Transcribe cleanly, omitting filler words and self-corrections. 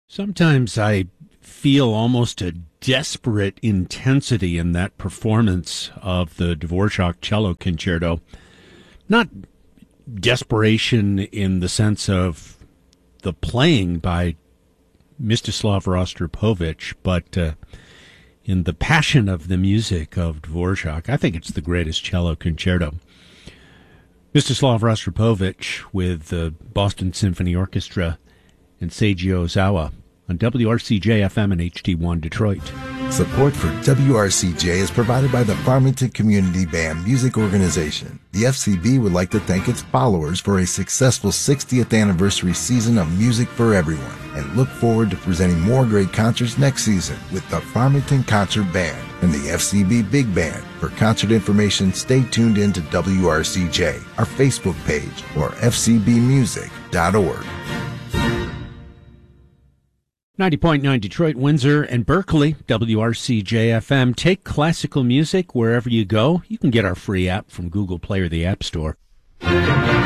Sometimes I feel almost a desperate intensity in that performance of the Dvorak Cello Concerto. Not desperation in the sense of the playing by Mstislav Rostropovich, but in the passion of the music of Dvorak. I think it's the greatest cello concerto. Mstislav Rostropovich with the Boston Symphony Orchestra and Seiji Ozawa on WRCJ-FM and HD1 Detroit. Support for WRCJ is provided by the Farmington Community Band Music Organization. The FCB would like to thank its followers for a successful 60th anniversary season of music for everyone and look forward to presenting more great concerts next season with the Farmington Concert Band and the FCB Big Band. For concert information, stay tuned in to WRCJ, our Facebook page, or fcbmusic.org. 90.9 Detroit, Windsor, and Berkeley, WRCJ-FM. Take classical music wherever you go. You can get our free app from Google Play or the App Store.